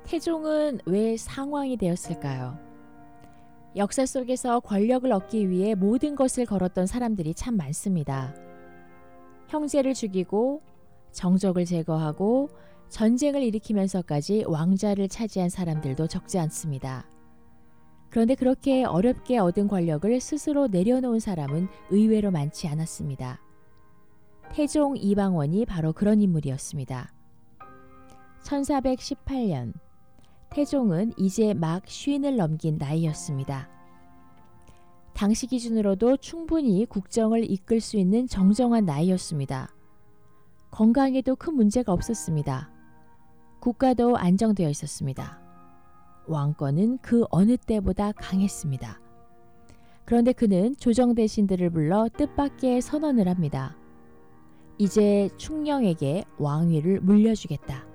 태종은 왜 상왕이 되었을까요? 역사 속에서 권력을 얻기 위해 모든 것을 걸었던 사람들이 참 많습니다. 형제를 죽이고 정적을 제거하고 전쟁을 일으키면서까지 왕자를 차지한 사람들도 적지 않습니다. 그런데 그렇게 어렵게 얻은 권력을 스스로 내려놓은 사람은 의외로 많지 않았습니다. 태종 이방원이 바로 그런 인물이었습니다. 1418년 태종은 이제 막 쉰을 넘긴 나이였습니다. 당시 기준으로도 충분히 국정을 이끌 수 있는 정정한 나이였습니다. 건강에도 큰 문제가 없었습니다. 국가도 안정되어 있었습니다. 왕권은 그 어느 때보다 강했습니다. 그런데 그는 조정 대신들을 불러 뜻밖의 선언을 합니다. 이제 충령에게 왕위를 물려주겠다.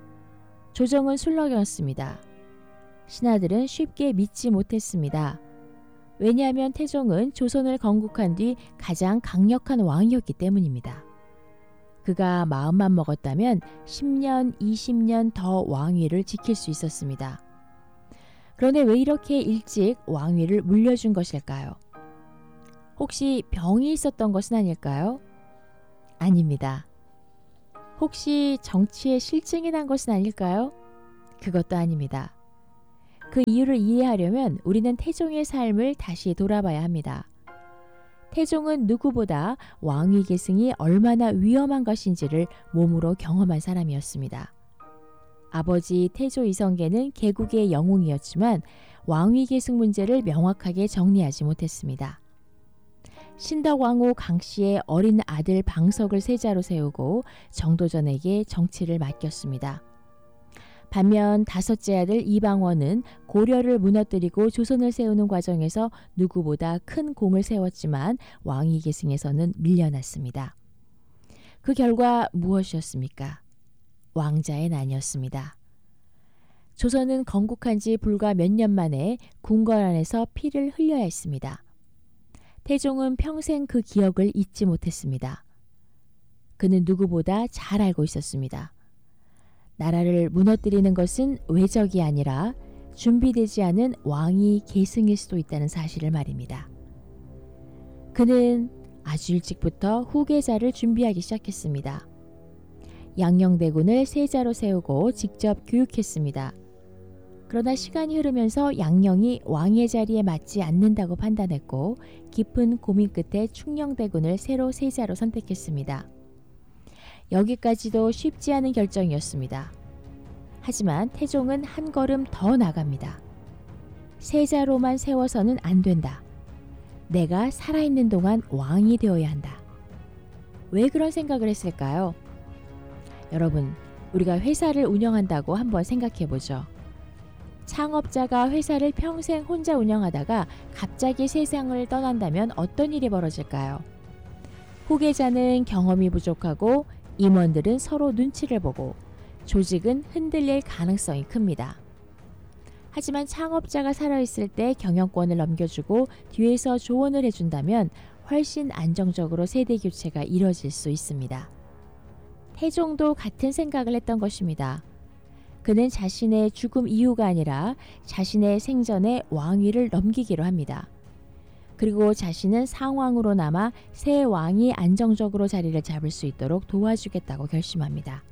조정은 술렁였습니다. 신하들은 쉽게 믿지 못했습니다. 왜냐하면 태종은 조선을 건국한 뒤 가장 강력한 왕이었기 때문입니다. 그가 마음만 먹었다면 10년, 20년 더 왕위를 지킬 수 있었습니다. 그런데 왜 이렇게 일찍 왕위를 물려준 것일까요? 혹시 병이 있었던 것은 아닐까요? 아닙니다. 혹시 정치에 실증이 난 것은 아닐까요? 그것도 아닙니다. 그 이유를 이해하려면 우리는 태종의 삶을 다시 돌아봐야 합니다. 태종은 누구보다 왕위 계승이 얼마나 위험한 것인지를 몸으로 경험한 사람이었습니다. 아버지 태조 이성계는 개국의 영웅이었지만 왕위 계승 문제를 명확하게 정리하지 못했습니다. 신덕왕후 강씨의 어린 아들 방석을 세자로 세우고 정도전에게 정치를 맡겼습니다. 반면 다섯째 아들 이방원은 고려를 무너뜨리고 조선을 세우는 과정에서 누구보다 큰 공을 세웠지만 왕위 계승에서는 밀려났습니다. 그 결과 무엇이었습니까? 왕자의 난이었습니다. 조선은 건국한 지 불과 몇 년 만에 궁궐 안에서 피를 흘려야 했습니다. 태종은 평생 그 기억을 잊지 못했습니다. 그는 누구보다 잘 알고 있었습니다. 나라를 무너뜨리는 것은 외적이 아니라 준비되지 않은 왕위 계승일 수도 있다는 사실을 말입니다. 그는 아주 일찍부터 후계자를 준비하기 시작했습니다. 양녕대군을 세자로 세우고 직접 교육했습니다. 그러나 시간이 흐르면서 양녕이 왕의 자리에 맞지 않는다고 판단했고 깊은 고민 끝에 충녕대군을 새로 세자로 선택했습니다. 여기까지도 쉽지 않은 결정이었습니다. 하지만 태종은 한 걸음 더 나갑니다. 세자로만 세워서는 안 된다. 내가 살아있는 동안 왕이 되어야 한다. 왜 그런 생각을 했을까요? 여러분, 우리가 회사를 운영한다고 한번 생각해보죠. 창업자가 회사를 평생 혼자 운영하다가 갑자기 세상을 떠난다면 어떤 일이 벌어질까요? 후계자는 경험이 부족하고 임원들은 서로 눈치를 보고 조직은 흔들릴 가능성이 큽니다. 하지만 창업자가 살아있을 때 경영권을 넘겨주고 뒤에서 조언을 해준다면 훨씬 안정적으로 세대 교체가 이뤄질 수 있습니다. 태종도 같은 생각을 했던 것입니다. 그는 자신의 죽음 이후가 아니라 자신의 생전에 왕위를 넘기기로 합니다. 그리고 자신은 상왕으로 남아 새 왕이 안정적으로 자리를 잡을 수 있도록 도와주겠다고 결심합니다.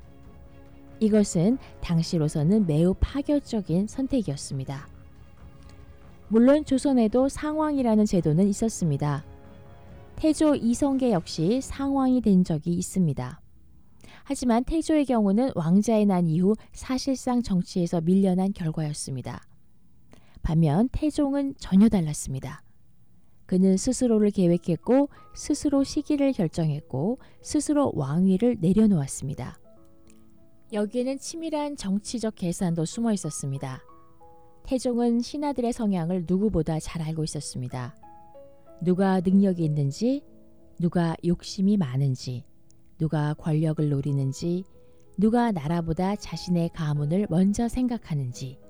이것은 당시로서는 매우 파격적인 선택이었습니다. 물론 조선에도 상왕이라는 제도는 있었습니다. 태조 이성계 역시 상왕이 된 적이 있습니다. 하지만 태조의 경우는 왕자에 난 이후 사실상 정치에서 밀려난 결과였습니다. 반면 태종은 전혀 달랐습니다. 그는 스스로를 계획했고 스스로 시기를 결정했고 스스로 왕위를 내려놓았습니다. 여기에는 치밀한 정치적 계산도 숨어 있었습니다. 태종은 신하들의 성향을 누구보다 잘 알고 있었습니다. 누가 능력이 있는지, 누가 욕심이 많은지, 누가 권력을 노리는지, 누가 나라보다 자신의 가문을 먼저 생각하는지.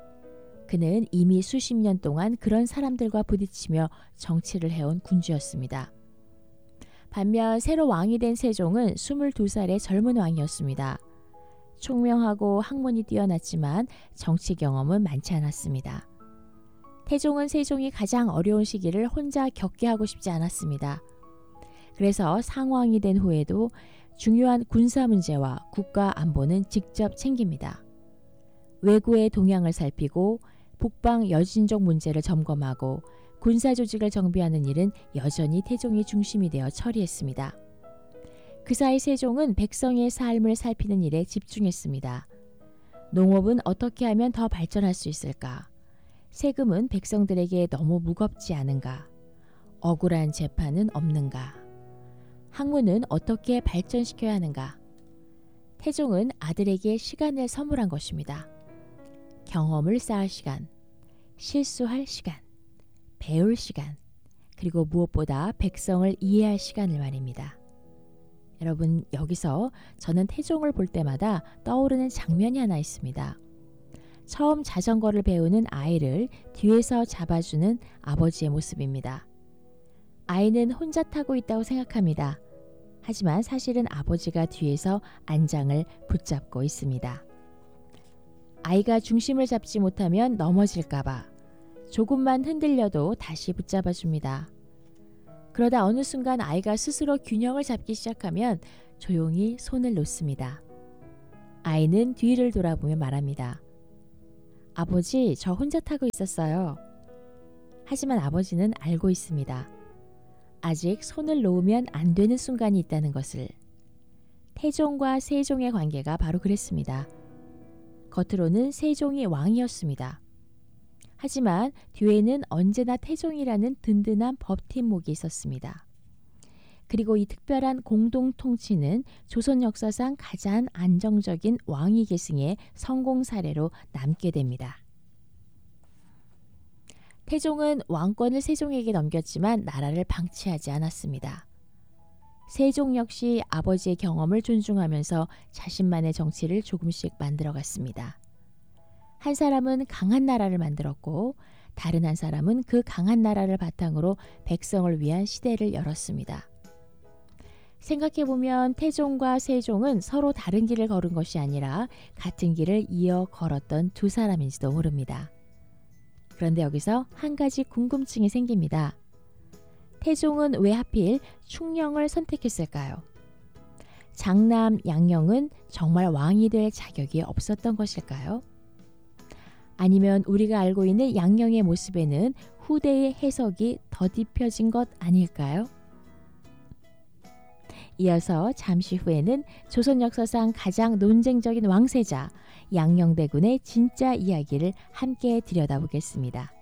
그는 이미 수십 년 동안 그런 사람들과 부딪히며 정치를 해온 군주였습니다. 반면 새로 왕이 된 세종은 22살의 젊은 왕이었습니다. 총명하고 학문이 뛰어났지만 정치 경험은 많지 않았습니다. 태종은 세종이 가장 어려운 시기를 혼자 겪게 하고 싶지 않았습니다. 그래서 상왕이 된 후에도 중요한 군사 문제와 국가 안보는 직접 챙깁니다. 외구의 동향을 살피고 북방 여진족 문제를 점검하고 군사 조직을 정비하는 일은 여전히 태종이 중심이 되어 처리했습니다. 그 사이 세종은 백성의 삶을 살피는 일에 집중했습니다. 농업은 어떻게 하면 더 발전할 수 있을까? 세금은 백성들에게 너무 무겁지 않은가? 억울한 재판은 없는가? 학문은 어떻게 발전시켜야 하는가? 태종은 아들에게 시간을 선물한 것입니다. 경험을 쌓을 시간, 실수할 시간, 배울 시간, 그리고 무엇보다 백성을 이해할 시간을 말입니다. 여러분, 여기서 저는 태종을 볼 때마다 떠오르는 장면이 하나 있습니다. 처음 자전거를 배우는 아이를 뒤에서 잡아주는 아버지의 모습입니다. 아이는 혼자 타고 있다고 생각합니다. 하지만 사실은 아버지가 뒤에서 안장을 붙잡고 있습니다. 아이가 중심을 잡지 못하면 넘어질까봐 조금만 흔들려도 다시 붙잡아 줍니다. 그러다 어느 순간 아이가 스스로 균형을 잡기 시작하면 조용히 손을 놓습니다. 아이는 뒤를 돌아보며 말합니다. 아버지, 저 혼자 타고 있었어요. 하지만 아버지는 알고 있습니다. 아직 손을 놓으면 안 되는 순간이 있다는 것을. 태종과 세종의 관계가 바로 그랬습니다. 겉으로는 세종이 왕이었습니다. 하지만 뒤에는 언제나 태종이라는 든든한 법팀목이 있었습니다. 그리고 이 특별한 공동 통치는 조선 역사상 가장 안정적인 왕위 계승의 성공 사례로 남게 됩니다. 태종은 왕권을 세종에게 넘겼지만 나라를 방치하지 않았습니다. 세종 역시 아버지의 경험을 존중하면서 자신만의 정치를 조금씩 만들어갔습니다. 한 사람은 강한 나라를 만들었고 다른 한 사람은 그 강한 나라를 바탕으로 백성을 위한 시대를 열었습니다. 생각해보면 태종과 세종은 서로 다른 길을 걸은 것이 아니라 같은 길을 이어 걸었던 두 사람인지도 모릅니다. 그런데 여기서 한 가지 궁금증이 생깁니다. 태종은 왜 하필 충녕을 선택했을까요? 장남 양녕은 정말 왕이 될 자격이 없었던 것일까요? 아니면 우리가 알고 있는 양녕의 모습에는 후대의 해석이 더딥혀진 것 아닐까요? 이어서 잠시 후에는 조선 역사상 가장 논쟁적인 왕세자 양녕대군의 진짜 이야기를 함께 들여다보겠습니다.